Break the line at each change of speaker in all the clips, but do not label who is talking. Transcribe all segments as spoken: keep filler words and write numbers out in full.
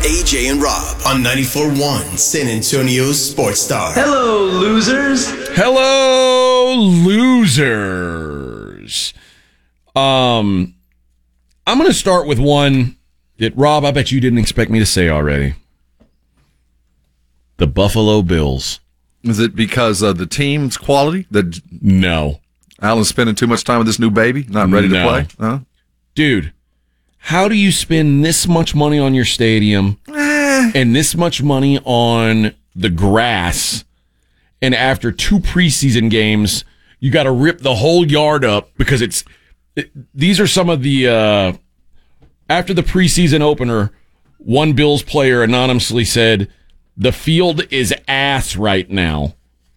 A J and Rob on ninety-four point one San Antonio's Sports Star.
Hello, losers.
Hello, losers. Um, I'm going to start with one that, Rob, I bet you didn't expect me to say already. The Buffalo Bills.
Is it because of the team's quality? That
No.
Alan's spending too much time with this new baby, not ready
No.
to play? Huh?
Dude, how do you spend this much money on your stadium
Eh.
and this much money on the grass, and after two preseason games, you got to rip the whole yard up because it's it, these are some of the uh, after the preseason opener, one Bills player anonymously said the field is ass right now.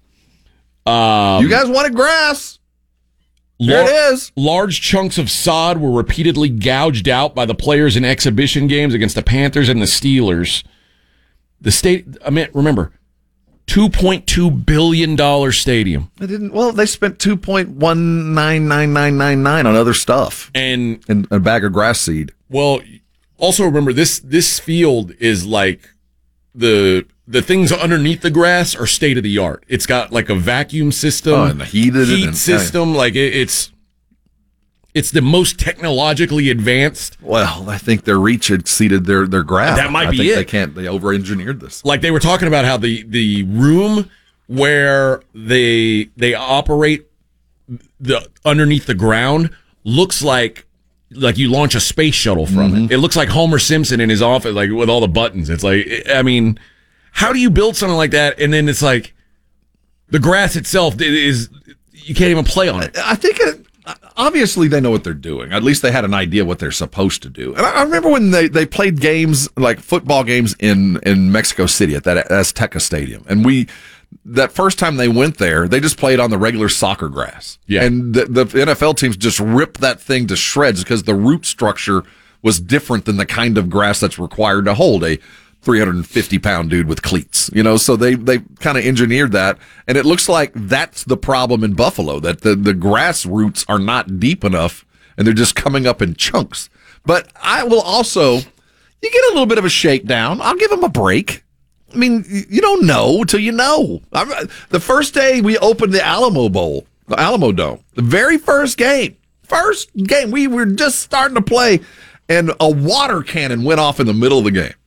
Um,
You guys wanted grass. There
Lar-
it is.
Large chunks of sod were repeatedly gouged out by the players in exhibition games against the Panthers and the Steelers. The state, I mean, remember, two point two billion dollars stadium.
They didn't. Well, they spent two point one nine nine nine nine nine on other stuff
And,
and a bag of grass seed.
well, also remember, this this field is like the the things underneath the grass are state of the art. It's got like a vacuum system,
Oh, and heated
heat
and-
system. Like it, it's it's the most technologically advanced.
Well, I think their reach exceeded their their grasp.
That might
I
be
think
it.
They can't. They over-engineered this.
Like they were talking about how the the room where they they operate the underneath the ground looks like like you launch a space shuttle from
Mm-hmm.
it. It looks like Homer Simpson in his office, like with all the buttons. It's like, I mean, how do you build something like that? And then it's like the grass itself is, you can't even play on it.
I think it, obviously they know what they're doing. At least they had an idea what they're supposed to do. And I, I remember when they, they played games, like football games in, in Mexico City at that Azteca Stadium. And we, that first time they went there, they just played on the regular soccer grass.
Yeah.
And the, the N F L teams just ripped that thing to shreds because the root structure was different than the kind of grass that's required to hold a three hundred fifty pound dude with cleats, you know, so they, they kind of engineered that. And it looks like that's the problem in Buffalo, that the, the grass roots are not deep enough and they're just coming up in chunks. But I will also, you get a little bit of a shakedown. I'll give them a break. I mean, you don't know till you know. I'm, the first day we opened the Alamo Bowl, the Alamo Dome, the very first game, first game, we were just starting to play, and a water cannon went off in the middle of the game.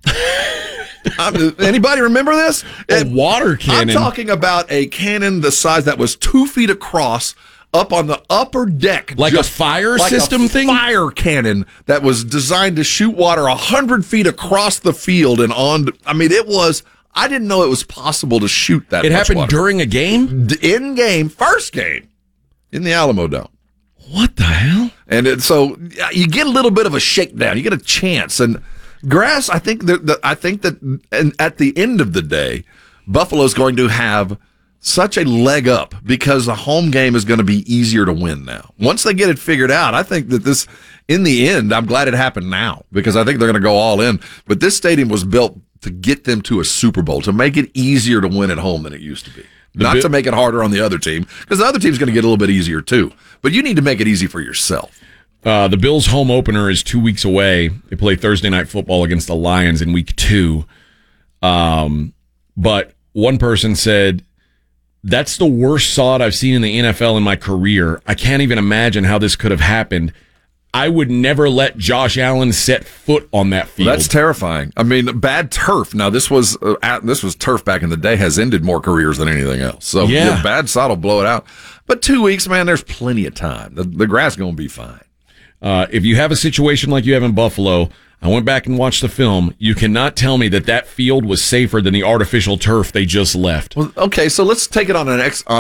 I'm, anybody remember this?
A water cannon?
I'm talking about a cannon the size that was two feet across, up on the upper deck.
Like a fire
like
system
a
thing?
Fire cannon that was designed to shoot water one hundred feet across the field and on. I mean, it was, I didn't know it was possible to shoot that
It
much
happened
water.
during a game?
In game, first game, in the Alamo Dome.
What the hell?
And it, so yeah, you get a little bit of a shakedown. You get a chance. And grass, I think that, that I think that and at the end of the day, Buffalo's going to have such a leg up because the home game is going to be easier to win now. Once they get it figured out, I think that this, in the end, I'm glad it happened now because I think they're going to go all in. But this stadium was built to get them to a Super Bowl, to make it easier to win at home than it used to be.
The
Not
Bi-
to make it harder on the other team, because the other team's going to get a little bit easier too. But you need to make it easy for yourself.
Uh, the Bills' home opener is two weeks away. They play Thursday Night Football against the Lions in week two. Um, but one person said, that's the worst sod I've seen in the N F L in my career. I can't even imagine how this could have happened. I would never let Josh Allen set foot on that field.
That's terrifying. I mean, bad turf. Now, this was uh, at, this was turf back in the day, has ended more careers than anything else. So,
Yeah.
yeah, bad sod will blow it out. But two weeks, man, there's plenty of time. The, the grass is going to be fine.
Uh, if you have a situation like you have in Buffalo, I went back and watched the film. You cannot tell me that that field was safer than the artificial turf they just left.
Well, okay, so let's take it on an ex, on